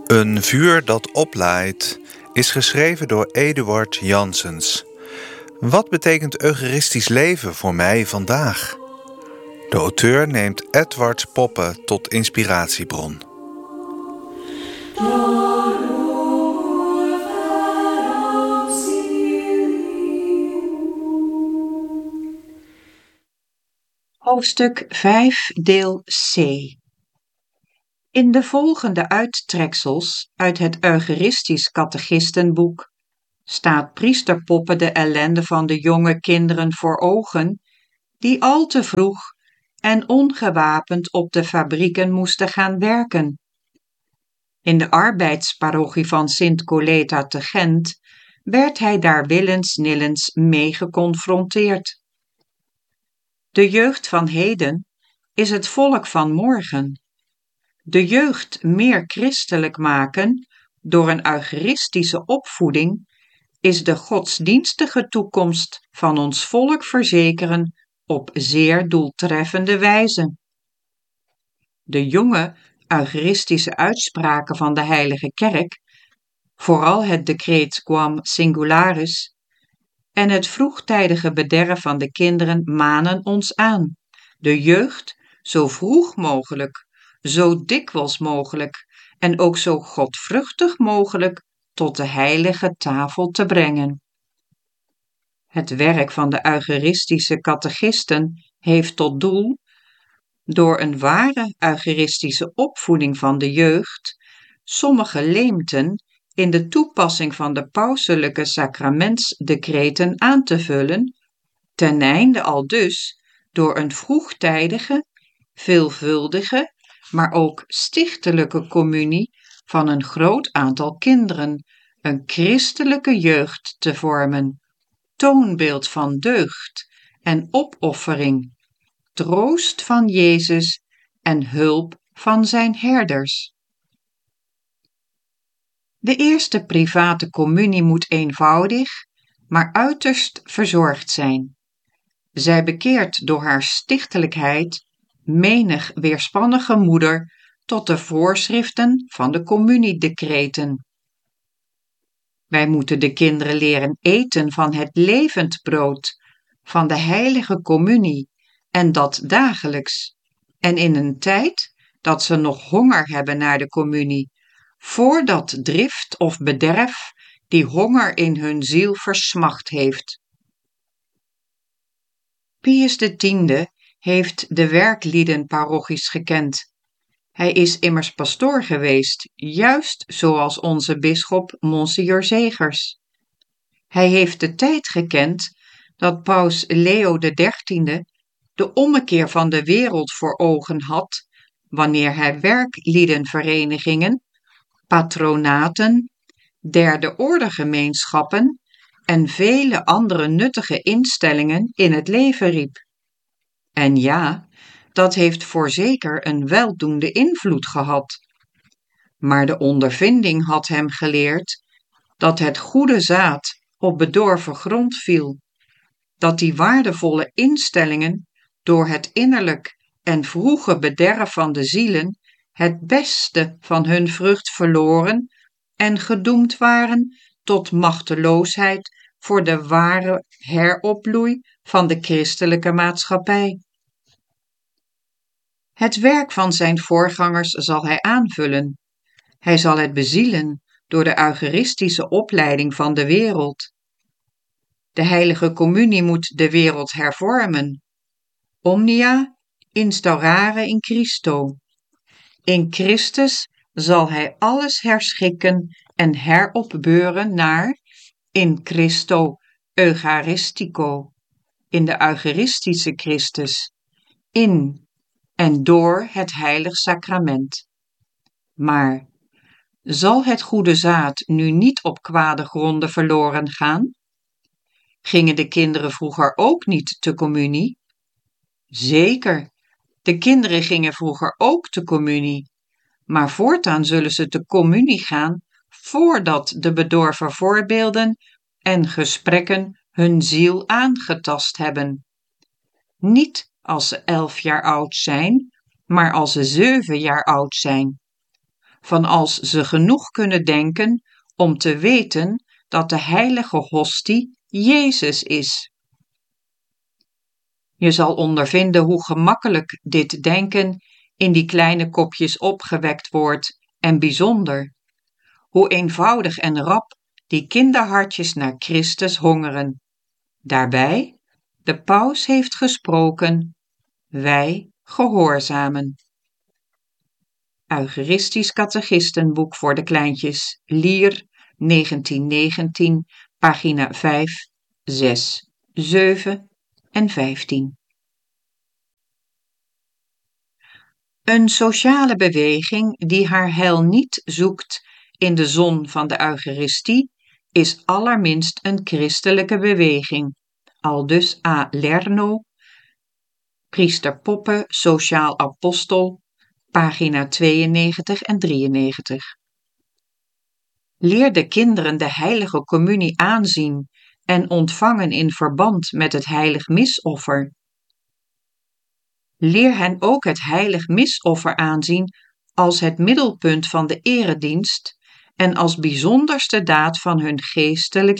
Een vuur dat oplaait is geschreven door Eduard Janssens. Wat betekent eucharistisch leven voor mij vandaag? De auteur neemt Edward Poppe tot inspiratiebron. Hoofdstuk 5, deel C. In de volgende uittreksels uit het Eucharistisch Catechistenboek staat priester Poppe de ellende van de jonge kinderen voor ogen, die al te vroeg en ongewapend op de fabrieken moesten gaan werken. In de arbeidsparochie van Sint Coleta te Gent werd hij daar willens-nillens mee geconfronteerd. De jeugd van heden is het volk van morgen. De jeugd meer christelijk maken door een eucharistische opvoeding is de godsdienstige toekomst van ons volk verzekeren op zeer doeltreffende wijze. De jonge eucharistische uitspraken van de Heilige Kerk, vooral het decreet Quam Singularis, en het vroegtijdige bederf van de kinderen manen ons aan, de jeugd zo vroeg mogelijk, zo dikwijls mogelijk en ook zo godvruchtig mogelijk tot de heilige tafel te brengen. Het werk van de eucharistische catechisten heeft tot doel, door een ware eucharistische opvoeding van de jeugd, sommige leemten in de toepassing van de pauselijke sacramentsdecreten aan te vullen, ten einde aldus door een vroegtijdige, veelvuldige, maar ook stichtelijke communie van een groot aantal kinderen, een christelijke jeugd te vormen, toonbeeld van deugd en opoffering, troost van Jezus en hulp van zijn herders. De eerste private communie moet eenvoudig, maar uiterst verzorgd zijn. Zij bekeert door haar stichtelijkheid menig weerspannige moeder tot de voorschriften van de communiedecreten. Wij moeten de kinderen leren eten van het levend brood, van de heilige communie, en dat dagelijks, en in een tijd dat ze nog honger hebben naar de communie, voordat drift of bederf die honger in hun ziel versmacht heeft. Pius X heeft de werkliedenparochies gekend. Hij is immers pastoor geweest, juist zoals onze bisschop Monsignor Zegers. Hij heeft de tijd gekend dat paus Leo XIII de ommekeer van de wereld voor ogen had, wanneer hij werkliedenverenigingen, patronaten, derde orde gemeenschappen en vele andere nuttige instellingen in het leven riep. En ja, dat heeft voorzeker een weldoende invloed gehad. Maar de ondervinding had hem geleerd dat het goede zaad op bedorven grond viel, dat die waardevolle instellingen door het innerlijk en vroege bederf van de zielen het beste van hun vrucht verloren en gedoemd waren tot machteloosheid voor de ware heropbloei van de christelijke maatschappij. Het werk van zijn voorgangers zal hij aanvullen. Hij zal het bezielen door de eucharistische opleiding van de wereld. De heilige communie moet de wereld hervormen. Omnia instaurare in Christo. In Christus zal hij alles herschikken en heropbeuren naar in Christo Eucharistico, in de Eucharistische Christus, in en door het heilig sacrament. Maar zal het goede zaad nu niet op kwade gronden verloren gaan? Gingen de kinderen vroeger ook niet te communie? Zeker, de kinderen gingen vroeger ook te communie, maar voortaan zullen ze te communie gaan voordat de bedorven voorbeelden en gesprekken hun ziel aangetast hebben. Niet als ze 11 jaar oud zijn, maar als ze 7 jaar oud zijn. van als ze genoeg kunnen denken om te weten dat de heilige hostie Jezus is. Je zal ondervinden hoe gemakkelijk dit denken in die kleine kopjes opgewekt wordt en bijzonder. Hoe eenvoudig en rap die kinderhartjes naar Christus hongeren. Daarbij, de paus heeft gesproken, wij gehoorzamen. Eucharistisch Catechistenboek voor de kleintjes, Lier, 1919, pagina 5, 6, 7 en 15. Een sociale beweging die haar heil niet zoekt in de zon van de Eucharistie is allerminst een christelijke beweging. Aldus A. Lerno, Priester Poppe, Sociaal Apostel, pagina 92 en 93. Leer de kinderen de heilige communie aanzien en ontvangen in verband met het heilig misoffer. Leer hen ook het heilig misoffer aanzien als het middelpunt van de eredienst en als bijzonderste daad van hun geestelijk